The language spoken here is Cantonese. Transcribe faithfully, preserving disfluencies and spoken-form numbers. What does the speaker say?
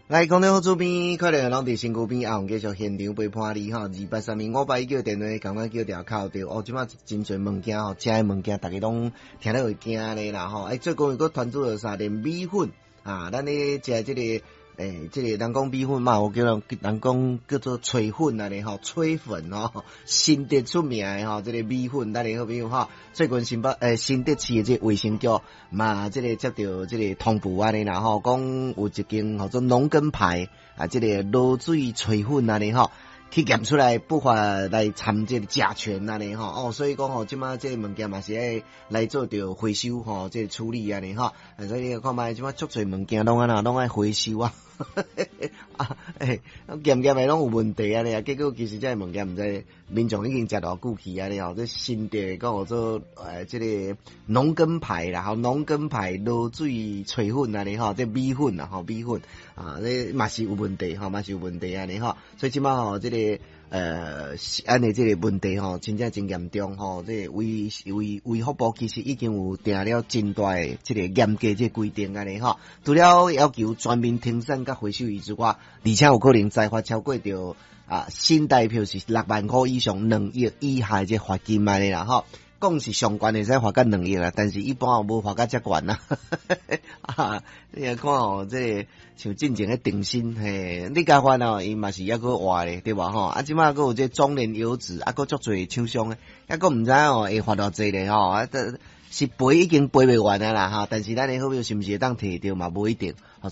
来，空中好主编，快乐拢伫身躯边，啊，继续现场陪伴你吼。二八三零五八一叫电话，刚刚叫条靠着。哦，即马真侪物件吼，食诶物件，逐个拢听了会惊咧啦吼。哎，最近又佫传出了啥连米粉啊？咱咧食即个诶，即、这个人讲米粉嘛，我叫人人讲叫做炊粉啊咧吼，炊粉吼，新德出名诶吼，即、這个米粉，咱诶好朋友吼，最近新北诶新德市诶即卫生局嘛，即、這个接到即个通报安尼啦吼，讲有一間叫做農耕牌啊，即、這個落水炊粉安尼吼。去驗出來不法來參這個甲醛安尼吼，哦，所以講吼，即馬這個物件嘛是愛來做着回收吼，這個處理安尼吼，所以你看賣即馬足儕物件攏安那攏愛回收啊，啊，誒，驗驗誒攏有問題安尼啊，結果其實這個物件毋知民眾已經食偌久去安尼吼，這新地講做誒這個農耕牌啦，吼農耕牌落水炊粉安尼吼，這米粉啦吼米粉啊，這嘛是有問題吼，嘛是有問題安尼吼，所以即馬吼這個。呃，安尼即個問題吼，真正真嚴重吼。即個衛衛衛福部其實已經有定了真大誒即個嚴格即個規定安尼吼。除了要求全面停產甲回收以之外，而且有可能再罰超過着啊新台票是六萬塊以上兩億以下即罰金安尼啦吼。講是上懸會使罰到兩億啦，但是一般無罰到遮懸啦。啊，你看吼，即、這個像進前嘅定薪，嘿，你甲翻哦，伊嘛是抑擱活咧，對吧吼？啊，即馬擱有這中年遊子，啊，擱足儕廠商咧，抑擱毋知哦會罰偌濟咧吼，啊，是賠已經賠袂完啊啦哈，但是咱嘅好友是毋是會當摕到嘛？無一定。